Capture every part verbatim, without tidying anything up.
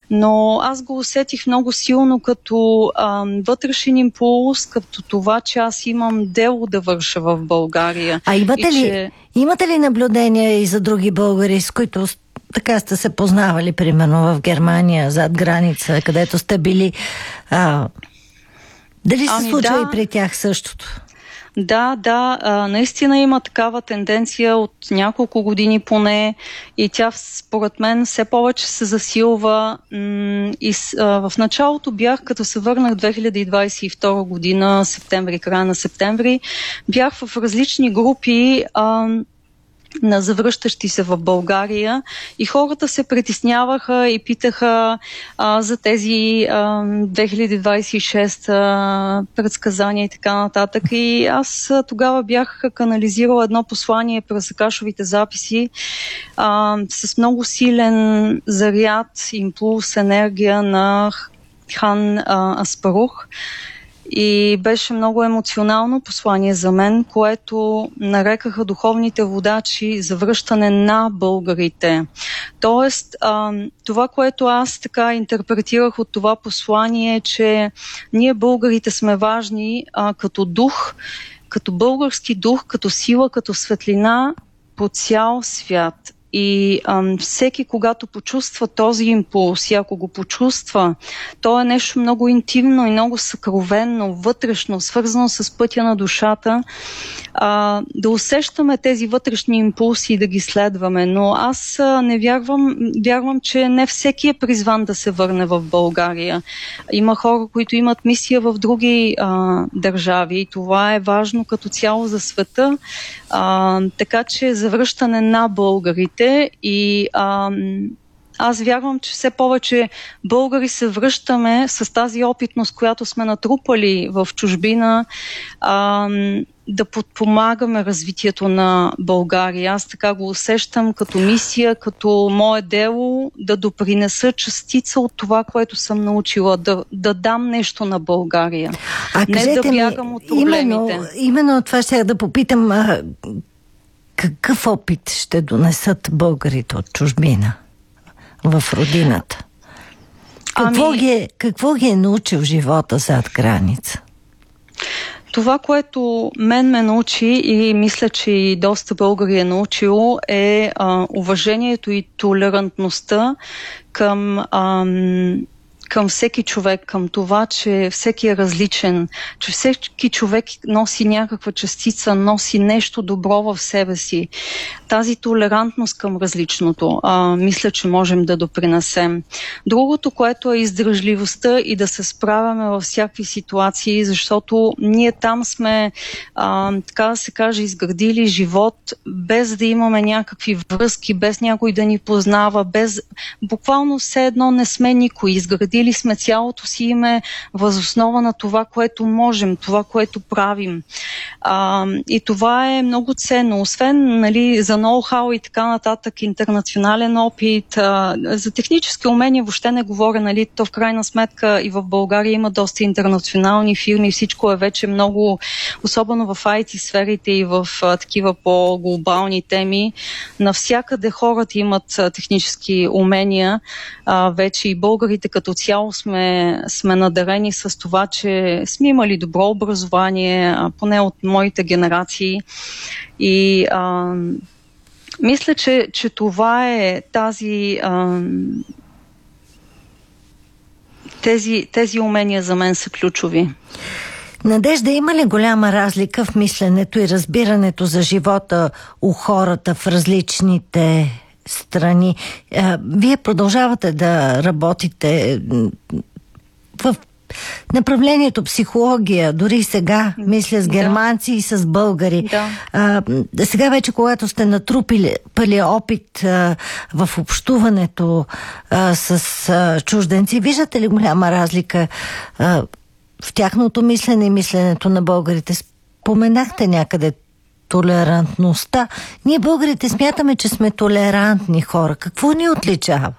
Но аз го усетих много силно като а, вътрешен импулс, като това, че аз имам дело да върша в България. А имате, и, ли, че... имате ли наблюдения и за други българи, с които така сте се познавали, примерно в Германия, зад граница, където сте били? А, дали се ами случва да. и при тях същото? Да, да, а, наистина има такава тенденция от няколко години поне и тя според мен все повече се засилва. М- и с, а, в началото бях, като се върнах две хиляди двадесет и втора година, септември, края на септември, бях в различни групи а, на завръщащи се в България и хората се притесняваха и питаха а, за тези а, две хиляди двадесет и шеста предсказания и така нататък. И аз а, тогава бях канализирала едно послание през Акашовите записи а, с много силен заряд, импулс, енергия на Хан а, Аспарух. И беше много емоционално послание за мен, което нарекаха духовните водачи за връщане на българите. Тоест, а, това, което аз така интерпретирах от това послание е, че ние българите сме важни а, като дух, като български дух, като сила, като светлина по цял свят. И ам, всеки, когато почувства този импулс и ако го почувства, то е нещо много интимно и много съкровенно, вътрешно, свързано с пътя на душата, а, да усещаме тези вътрешни импулси и да ги следваме. Но аз а, не вярвам, вярвам, че не всеки е призван да се върне в България. Има хора, които имат мисия в други а, държави и това е важно като цяло за света. А, така че завръщане на българите и а, аз вярвам, че все повече българи се връщаме с тази опитност, която сме натрупали в чужбина, а, да подпомагаме развитието на България. Аз така го усещам като мисия, като мое дело да допринеса частица от това, което съм научила, да, да дам нещо на България. А не да бягам ми, от проблемите. Именно, именно това ще да попитам. А, какъв опит ще донесат българите от чужбина в родината? Какво, ами... ги, е, какво ги е научил живота зад граница? Това, което мен ме научи и мисля, че и доста българи е научило, е а, уважението и толерантността към... Ам, към всеки човек, към това, че всеки е различен, че всеки човек носи някаква частица, носи нещо добро в себе си. Тази толерантност към различното, а, мисля, че можем да допринесем. Другото, което е издръжливостта и да се справяме във всякакви ситуации, защото ние там сме, а, така да се каже, изградили живот, без да имаме някакви връзки, без някой да ни познава, без буквално все едно не сме никой. Изградили Или сме цялото си име възоснова на това, което можем, това, което правим. А, и това е много ценно. Освен нали, за ноу-хау и така нататък, интернационален опит, а, за технически умения въобще не говоря. Нали, то в крайна сметка и в България има доста интернационални фирми. Всичко е вече много, особено в ай ти сферите и в а, такива по-глобални теми. Навсякъде хората имат а, технически умения. А, вече и българите като цяло сме, сме надарени с това, че сме имали добро образование, поне от моите генерации. И а, мисля, че, че това е тази... А, тези, тези умения за мен са ключови. Надежда, има ли голяма разлика в мисленето и разбирането за живота у хората в различните страни? Вие продължавате да работите в направлението психология, дори сега, мисля, с германци да. и с българи. Да. А, сега вече, когато сте натрупили пали опит а, в общуването а, с а, чужденци, виждате ли голяма разлика а, в тяхното мислене и мисленето на българите? Споменахте някъде толерантността. Ние българите смятаме, че сме толерантни хора. Какво ни отличава?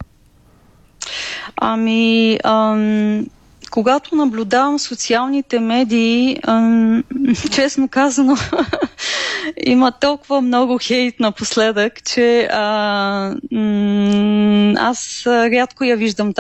Ами... Ам... Когато наблюдавам социалните медии, ам, честно казано, има толкова много хейт напоследък, че а, м- аз рядко я виждам